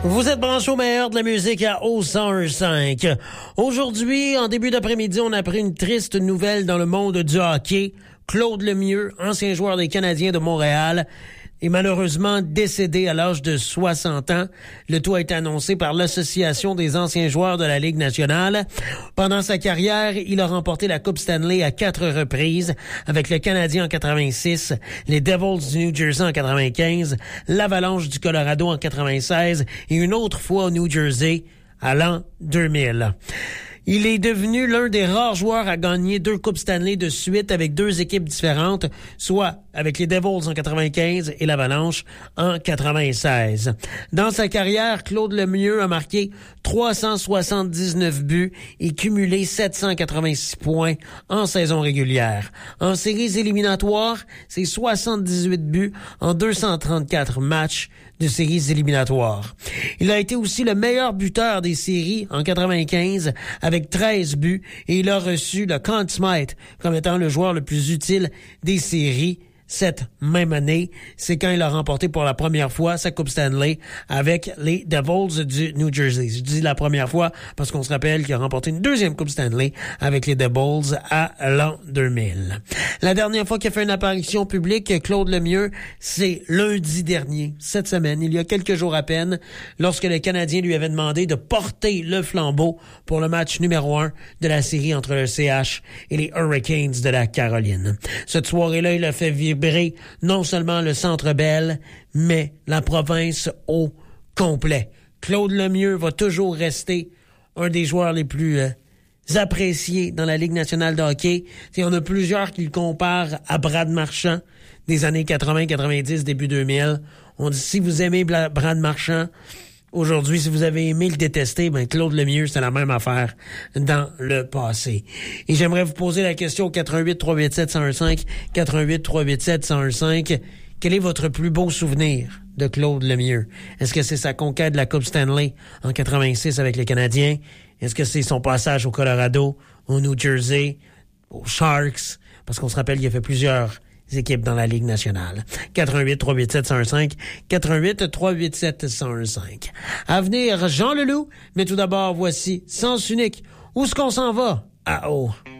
Vous êtes branchés au meilleur de la musique à O105. Aujourd'hui, en début d'après-midi, on a appris une triste nouvelle dans le monde du hockey. Claude Lemieux, ancien joueur des Canadiens de Montréal, est malheureusement décédé à l'âge de 60 ans. Le tout a été annoncé par l'Association des anciens joueurs de la Ligue nationale. Pendant sa carrière, il a remporté la Coupe Stanley à 4 reprises avec le Canadien en 86, les Devils du New Jersey en 95, l'Avalanche du Colorado en 96 et une autre fois au New Jersey à l'an 2000. Il est devenu l'un des rares joueurs à gagner 2 Coupes Stanley de suite avec 2 équipes différentes, soit avec les Devils en 95 et l'Avalanche en 96. Dans sa carrière, Claude Lemieux a marqué 379 buts et cumulé 786 points en saison régulière. En séries éliminatoires, c'est 78 buts en 234 matchs de séries éliminatoires. Il a été aussi le meilleur buteur des séries en 95 avec 13 buts et il a reçu le Conn Smythe comme étant le joueur le plus utile des séries. Cette même année, c'est quand il a remporté pour la première fois sa Coupe Stanley avec les Devils du New Jersey. Je dis la première fois parce qu'on se rappelle qu'il a remporté une deuxième Coupe Stanley avec les Devils à l'an 2000. La dernière fois qu'il a fait une apparition publique, Claude Lemieux, c'est lundi dernier, cette semaine, il y a quelques jours à peine, lorsque le Canadien lui avait demandé de porter le flambeau pour le match numéro 1 de la série entre le CH et les Hurricanes de la Caroline. Cette soirée-là, il a fait vibrer non seulement le Centre Bell, mais la province au complet. Claude Lemieux va toujours rester un des joueurs les plus appréciés dans la Ligue nationale de hockey. Il y en a plusieurs qui le comparent à Brad Marchand des années 80-90, début 2000. On dit, si vous aimez Brad Marchand, aujourd'hui, si vous avez aimé le détester, ben Claude Lemieux, c'est la même affaire dans le passé. Et j'aimerais vous poser la question au 88-387-1015, 88-387-1015. Quel est votre plus beau souvenir de Claude Lemieux? Est-ce que c'est sa conquête de la Coupe Stanley en 86 avec les Canadiens? Est-ce que c'est son passage au Colorado, au New Jersey, aux Sharks? Parce qu'on se rappelle qu'il a fait plusieurs équipes dans la Ligue nationale. 88-387-1015, 88-387-1015. À venir, Jean Leloup, mais tout d'abord, voici Sens unique. Où est-ce qu'on s'en va? Ah oh!